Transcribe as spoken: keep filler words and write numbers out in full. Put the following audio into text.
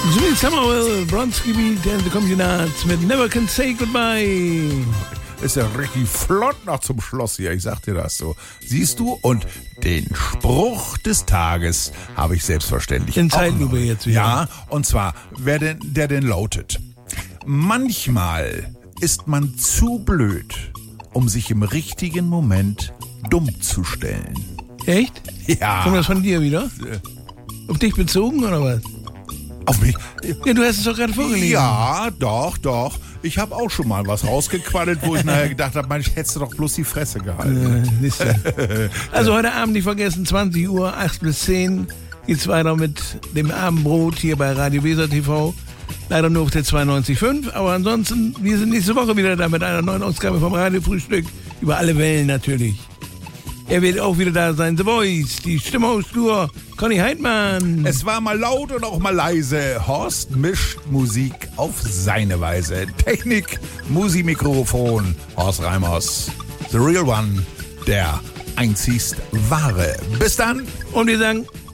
Jimmy Samuel, Bronski Beat and the Communards mit Never Can Say Goodbye. Ist ja richtig flott noch zum Schluss hier, ich sag dir das so. Siehst du? Und den Spruch des Tages habe ich selbstverständlich In auch Zeitlupe noch. jetzt wieder. Ja, und zwar, wer denn, der denn lautet: Manchmal ist man zu blöd, um sich im richtigen Moment dumm zu stellen. Echt? Ja. Kommt das von dir wieder? Auf dich bezogen oder was? Auf mich? Ja, du hast es doch gerade vorgelesen. Ja, doch, doch. Ich habe auch schon mal was rausgequaddelt, wo ich nachher gedacht habe, Mensch, hättest du doch bloß die Fresse gehalten. Äh, siehst du. Also heute Abend nicht vergessen, zwanzig Uhr, acht bis zehn geht's weiter mit dem Abendbrot hier bei Radio Weser T V. Leider nur auf der zweiundneunzig Komma fünf, aber ansonsten, wir sind nächste Woche wieder da mit einer neuen Ausgabe vom Radiofrühstück. Über alle Wellen natürlich. Er wird auch wieder da sein, The Voice, die Stimme aus Stur, Conny Heidmann. Es war mal laut und auch mal leise. Horst mischt Musik auf seine Weise. Technik, Musikmikrofon, Horst Reimers. The Real One, der einzigst wahre. Bis dann. Und wir sagen